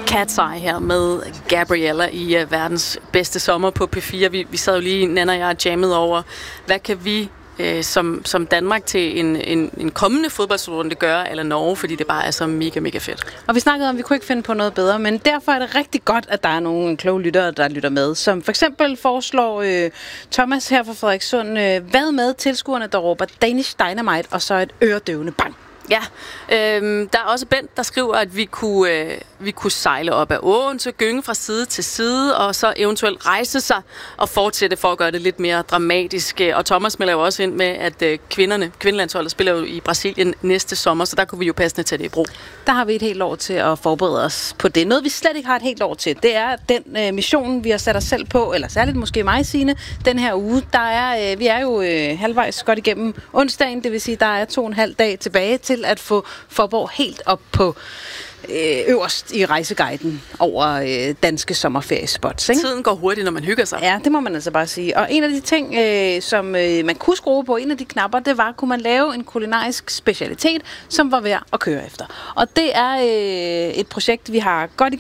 Cat's Eye her med Gabriella i verdens bedste sommer på P4. Vi sad jo lige, Nanna og jeg, jammet over, hvad kan vi som Danmark til en kommende fodboldsrunde gøre, eller Norge, fordi det bare er så mega, mega fedt. Og vi snakkede om, at vi kunne ikke finde på noget bedre, men derfor er det rigtig godt, at der er nogle kloge lyttere, der lytter med, som for eksempel foreslår Thomas her fra Frederikssund, hvad med tilskuerne, der råber Danish Dynamite, og så et øredøvende bang. Ja, der er også Bent, der skriver, at vi kunne sejle op ad åen, så gynge fra side til side, og så eventuelt rejse sig og fortsætte for at gøre det lidt mere dramatisk. Og Thomas melder jo også ind med, at kvindelandsholdet spiller jo i Brasilien næste sommer, så der kunne vi jo passende tage det i brug. Der har vi et helt år til at forberede os på det. Noget, vi slet ikke har et helt år til, det er den mission, vi har sat os selv på, eller særligt måske mig, Signe, den her uge. Vi er jo halvvejs godt igennem onsdagen, det vil sige, der er 2,5 dage tilbage til at få Faaborg helt op på øverst i rejseguiden over danske sommerferiespots. Ikke? Tiden går hurtigt, når man hygger sig. Ja, det må man altså bare sige. Og en af de ting, som man kunne skrue på, en af de knapper, det var, kunne man lave en kulinarisk specialitet, som var værd at køre efter. Og det er et projekt, vi har godt